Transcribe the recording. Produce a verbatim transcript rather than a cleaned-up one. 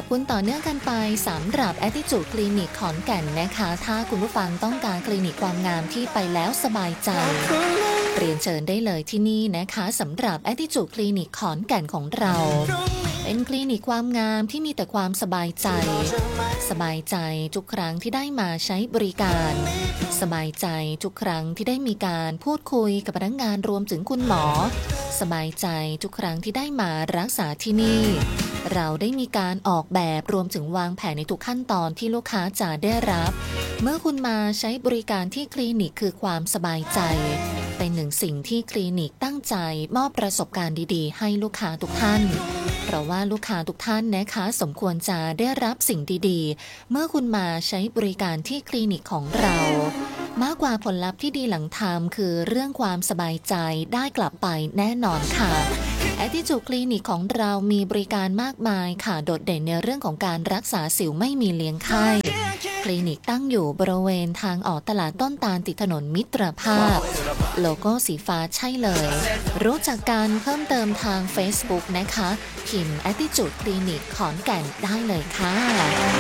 คุณต่อเนื่องกันไปสำหรับ Attitude Clinic ขอนแก่นนะคะถ้าคุณผู้ฟังต้องการคลินิกความงามที่ไปแล้วสบายใจเรียนเชิญได้เลยที่นี่นะคะสำหรับ Attitude Clinic ขอนแก่นของเราเป็นคลินิกความงามที่มีแต่ความสบายใจสบายใจทุกครั้งที่ได้มาใช้บริการสบายใจทุกครั้งที่ได้มีการพูดคุยกับพนักงานรวมถึงคุณหมอสบายใจทุกครั้งที่ได้มารักษาที่นี่เราได้มีการออกแบบรวมถึงวางแผนในทุกขั้นตอนที่ลูกค้าจะได้รับเมื่อคุณมาใช้บริการที่คลินิกคือความสบายใจเป็นหนึ่งสิ่งที่คลินิกตั้งใจมอบประสบการณ์ดีๆให้ลูกค้าทุกท่านเพราะว่าลูกค้าทุกท่านนะคะสมควรจะได้รับสิ่งดีๆเมื่อคุณมาใช้บริการที่คลินิกของเรามากกว่าผลลัพธ์ที่ดีหลังทำคือเรื่องความสบายใจได้กลับไปแน่นอนค่ะAttitude Clinic ของเรามีบริการมากมายค่ะโดดเด่นในเรื่องของการรักษาสิวไม่มีเลี้ยงไข้คลินิกตั้งอยู่บริเวณทางออกตลาดต้นตาลติดถนนมิตรภาพโลโก้สีฟ้าใช่เลยรู้จักการเพิ่มเติมทาง Facebook นะคะพิมพ์ Attitude Clinic ขอนแก่นได้เลยค่ะ